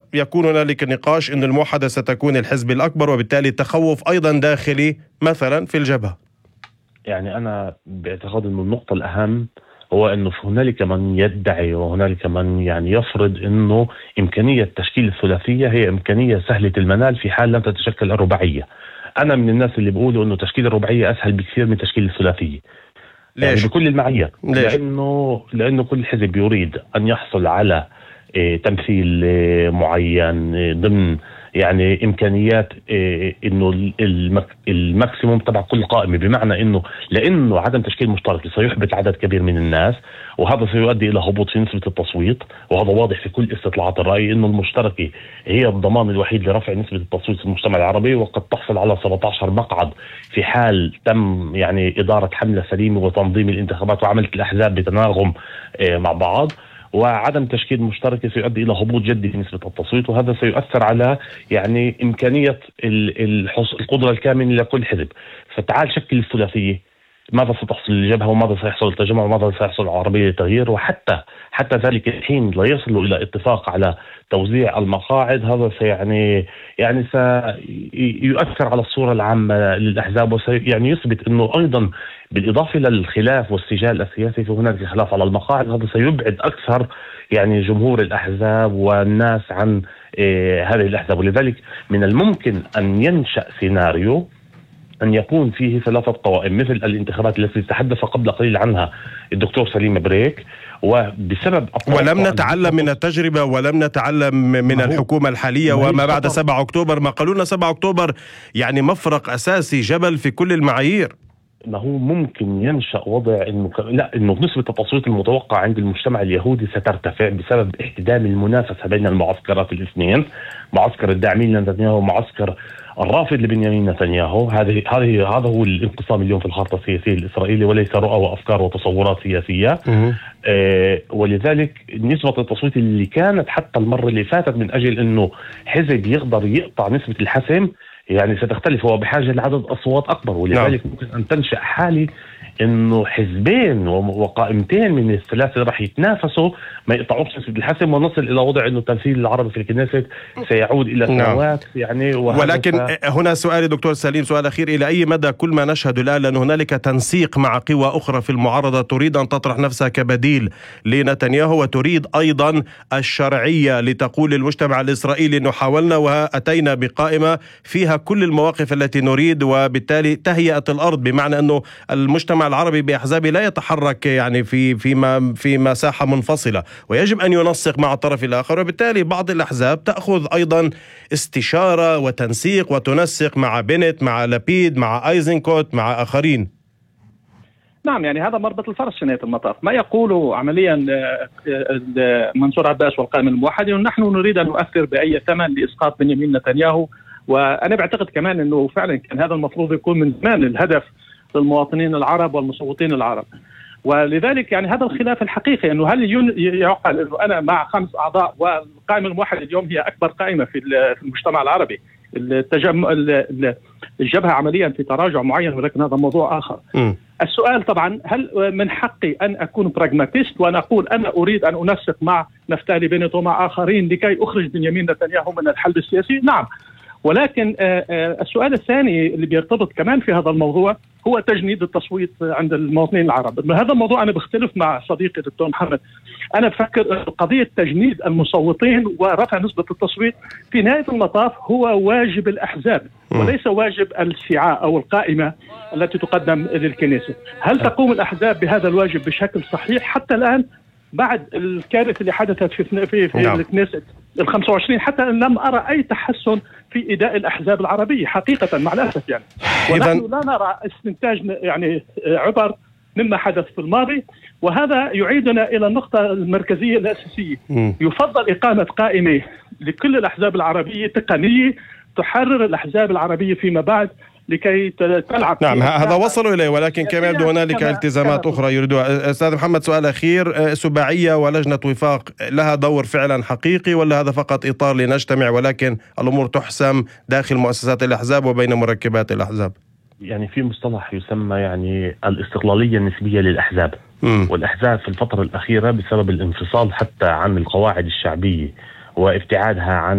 يكون هنالك نقاش أن الموحدة ستكون الحزب الأكبر، وبالتالي تخوف أيضا داخلي مثلا في الجبهة. يعني أنا باعتقاد أنه النقطة الأهم هو أنه هنالك من يدعي وهنالك من يعني يفرض أنه إمكانية تشكيل الثلاثية هي إمكانية سهلة المنال في حال لم تتشكل الرباعية. أنا من الناس اللي بيقولوا أنه تشكيل الرباعية أسهل بكثير من تشكيل الثلاثية. ليش؟ يعني بكل المعايير. ليش؟ لأنه كل حزب يريد أن يحصل على تمثيل معين ضمن يعني إمكانيات إنه الماكسيموم تبع كل قائمة، بمعنى لأنه عدم تشكيل مشترك سيحبط عدد كبير من الناس، وهذا سيؤدي إلى هبوط في نسبة التصويت. وهذا واضح في كل استطلاعات الرأي إنه المشتركة هي الضمان الوحيد لرفع نسبة التصويت في المجتمع العربي، وقد تحصل على 17 مقعد في حال تم يعني إدارة حملة سليمة وتنظيم الانتخابات وعملت الأحزاب بتناغم مع بعض. وعدم تشكيل مشتركة سيؤدي إلى هبوط جدي في نسبة التصويت، وهذا سيؤثر على يعني إمكانية القدرة الكاملة لكل حزب. فتعال شكل الثلاثية، ماذا ستحصل للجبهة وماذا سيحصل للتجمع وماذا سيحصل العربية للتغيير، وحتى ذلك الحين لا يصلوا إلى اتفاق على توزيع المقاعد. هذا يعني سيؤثر على الصورة العامة للأحزاب، وسيعني يثبت أنه أيضا بالإضافة للخلاف والسجال السياسي فهناك خلاف على المقاعد. هذا سيبعد أكثر يعني جمهور الأحزاب والناس عن هذه الأحزاب. ولذلك من الممكن أن ينشأ سيناريو أن يكون فيه 3 قوائم مثل الانتخابات التي تحدث قبل قليل عنها الدكتور سليم بريك. وبسبب ولم نتعلم من التجربة ولم نتعلم من الحكومة الحالية وما بعد 7 أكتوبر. ما قالوا لنا 7 أكتوبر يعني مفرق أساسي جبل في كل المعايير. ما هو ممكن ينشأ وضع إنه نسبة التصويت المتوقع عند المجتمع اليهودي سترتفع بسبب احتدام المنافسة بين المعسكرات الاثنين، معسكر الداعمين لنتنياهو ومعسكر الرافض لبنيامين نتنياهو. هذا هو الانقسام اليوم في الخارطة السياسية الإسرائيلية، وليس رؤى وأفكار وتصورات سياسية. ولذلك نسبة التصويت اللي كانت حتى المرة اللي فاتت من أجل إنه حزب يقدر يقطع نسبة الحسم يعني ستختلف، هو بحاجة لعدد أصوات أكبر. ولذلك ممكن أن تنشأ حالة إنه حزبين وقائمتين من الثلاثة راح يتنافسوا ما يقطعوش نسبة الحسم، ونصل إلى وضع إنه التمثيل العربي في الكنيست سيعود إلى سنوات يعني. ولكن هنا سؤالي دكتور سليم، سؤال أخير: إلى أي مدى كل ما نشهد الآن لأن هنالك تنسيق مع قوى أخرى في المعارضة تريد أن تطرح نفسها كبديل لنتنياهو، وتريد أيضا الشرعية لتقول للمجتمع الإسرائيلي أنه حاولنا وأتينا بقائمة فيها كل المواقف التي نريد، وبالتالي تهيئة الأرض، بمعنى أنه المجتمع العربي بأحزابه لا يتحرك يعني في مساحة منفصلة، ويجب أن ينسق مع الطرف الآخر. وبالتالي بعض الأحزاب تأخذ أيضا استشارة وتنسيق وتنسق مع بنت، مع لبيد، مع أيزنكوت، مع آخرين. نعم، يعني هذا مربط الفرس في نهاية المطاف. ما يقوله عمليا منصور عباس والقائمة الموحدة نحن نريد أن نؤثر بأي ثمن لإسقاط بنيامين نتنياهو. وأنا بعتقد كمان أنه فعلا كان هذا المفروض يكون من زمان الهدف للمواطنين العرب والمصوتين العرب. ولذلك يعني هذا الخلاف الحقيقي، أنه هل يعقل أنه أنا مع 5 أعضاء والقائمة الموحدة اليوم هي أكبر قائمة في المجتمع العربي، الجبهة عمليا في تراجع معين، ولكن هذا موضوع آخر. السؤال طبعا هل من حقي أن أكون براغماتيست وأن أقول أنا أريد أن أنسق مع نفتالي بنت ومع آخرين لكي أخرج بنيامين نتنياهو من الحل السياسي؟ نعم. ولكن السؤال الثاني اللي بيرتبط كمان في هذا الموضوع هو تجنيد التصويت عند المواطنين العرب. هذا الموضوع أنا بختلف مع صديقي دكتور محمد. أنا بفكر قضية تجنيد المصوتين ورفع نسبة التصويت في نهاية المطاف هو واجب الأحزاب وليس واجب السعاء أو القائمة التي تقدم للكنيسة. هل تقوم الأحزاب بهذا الواجب بشكل صحيح حتى الآن بعد الكارثة اللي حدثت في الكنيسة ال25؟ حتى لم أرى أي تحسن في إداء الأحزاب العربية حقيقة مع الأسف يعني. ونحن لا نرى استنتاج يعني عبر مما حدث في الماضي، وهذا يعيدنا إلى النقطة المركزية الأساسية. يفضل إقامة قائمة لكل الأحزاب العربية تقنية تحرر الأحزاب العربية فيما بعد لكي تلعب. نعم، هذا وصلوا إليه، ولكن كما يبدو هنالك التزامات أخرى يريدوها. أستاذ محمد، سؤال أخير: سباعية ولجنة وفاق لها دور فعلا حقيقي، ولا هذا فقط إطار لنجتمع ولكن الأمور تحسم داخل مؤسسات الأحزاب وبين مركبات الأحزاب؟ يعني في مصطلح يسمى يعني الاستقلالية النسبية للأحزاب. والأحزاب في الفترة الأخيرة بسبب الانفصال حتى عن القواعد الشعبية وابتعادها عن